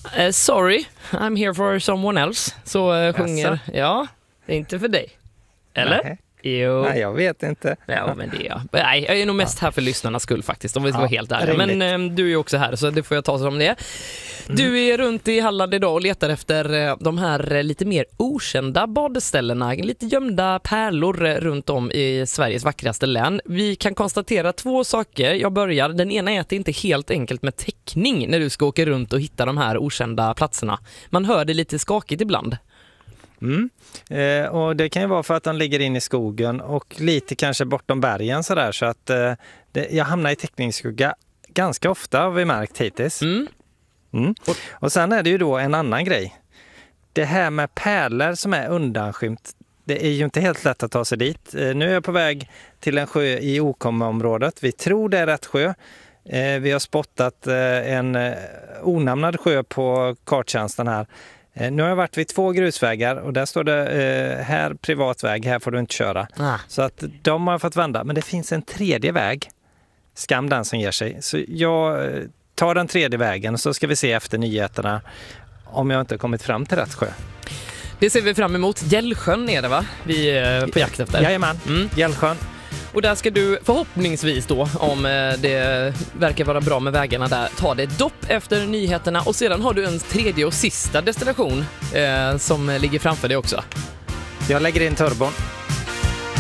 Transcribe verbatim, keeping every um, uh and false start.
Uh, sorry, I'm here for someone else. Så uh, sjunger... Alltså? Ja, det är inte för dig. Eller? Nej. Jo. Nej, jag vet inte. Ja, men det är jag. Nej, jag är nog mest här för lyssnarnas skull faktiskt, om vi ska ja, vara helt ärliga. Men eh, du är ju också här, så det får jag ta som det är. Mm. Du är runt i Halland idag och letar efter eh, de här eh, lite mer okända badställena, lite gömda pärlor eh, runt om i Sveriges vackraste län. Vi kan konstatera två saker. Jag börjar. Den ena är att det inte är helt enkelt med täckning när du ska åka runt och hitta de här okända platserna. Man hör det lite skakigt ibland. Mm. Eh, och det kan ju vara för att de ligger in i skogen och lite kanske bortom bergen sådär, så att eh, det, jag hamnar i täckningsskugga ganska ofta, har vi märkt hittills. Mm. Mm. Och sen är det ju då en annan grej. Det här med pärlor som är undanskymt, det är ju inte helt lätt att ta sig dit. Eh, nu är jag på väg till en sjö i Okomma-området. Vi tror det är rätt sjö. Eh, vi har spottat eh, en eh, onamnad sjö på karttjänsten här. Nu har jag varit vid två grusvägar och där står det eh, här privat väg, här får du inte köra. Ah. Så att de har fått vända. Men det finns en tredje väg. Skam den som ger sig. Så jag eh, tar den tredje vägen och så ska vi se efter nyheterna om jag inte har kommit fram till rätt sjö. Det ser vi fram emot. Gällsjön är det, va? Vi är på jakt efter. Jajamän, mm. Gällsjön. Och där ska du förhoppningsvis då, om det verkar vara bra med vägarna där, ta det dopp efter nyheterna. Och sedan har du en tredje och sista destination eh, som ligger framför dig också. Jag lägger in turbon.